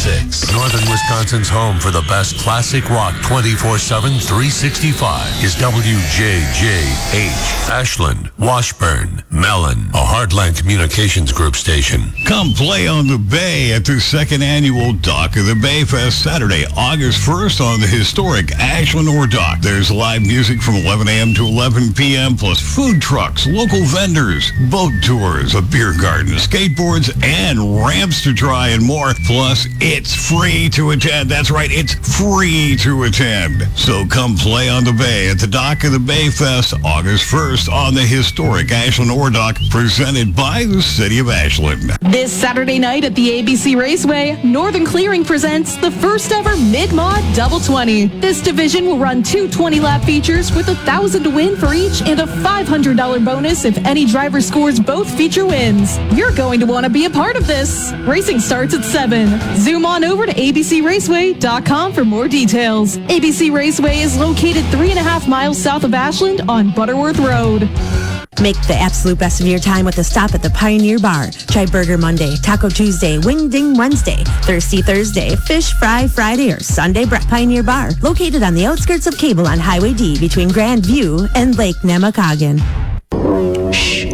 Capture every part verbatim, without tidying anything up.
ninety-six. Northern Wisconsin's home for the best classic rock twenty-four seven, three sixty-five is W J J H. Ashland, Washburn, Mellon, a Heartland Communications Group station. Come play on the Bay at the second annual Dock of the Bay Fest Saturday, August first on the historic Ashland Ore Dock. There's live music from eleven a.m. to eleven p.m. plus food trucks, local vendors, boat tours, a beer garden, skateboards, and ramps to try and more. Plus, it's free to attend. That's right, it's free to attend. So come play on the Bay at the Dock of the Bay Fest August first on the historic Ashland Ore Dock, presented by the City of Ashland. This Saturday night at the A B C Raceway, Northern Clearing presents the first ever Mid-Mod Double twenty. This division will run two twenty-lap features with a thousand to win for each and a five hundred dollars bonus if any driver scores both feature wins. You're going to want to be a part of this. Racing starts at seven. Zoom on over to A B C raceway dot com for more details. A B C Raceway is located three and a half miles south of Ashland on Butterworth Road. Make the absolute best of your time with a stop at the Pioneer Bar. Try Burger Monday, Taco Tuesday, Wing Ding Wednesday, Thirsty Thursday, Fish Fry Friday, or Sunday Brett Pioneer Bar. Located on the outskirts of Cable on Highway D between Grandview and Lake Nemacolin. Shh.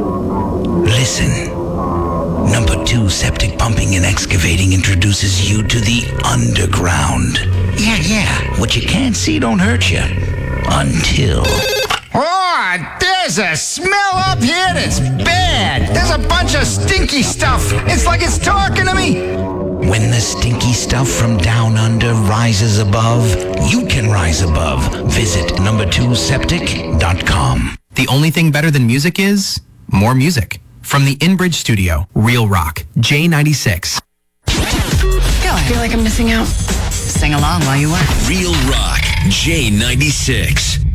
Listen. Number two Septic Pumping and Excavating introduces you to the underground. Yeah, yeah. What you can't see don't hurt you. Until... Oh, there's a smell up here that's bad. There's a bunch of stinky stuff. It's like it's talking to me. When the stinky stuff from down under rises above, you can rise above. Visit number two septic dot com. The only thing better than music is more music. From the InBridge Studio, Real Rock, J ninety-six. Go. I feel like I'm missing out. Sing along while you work. Real Rock, J ninety-six.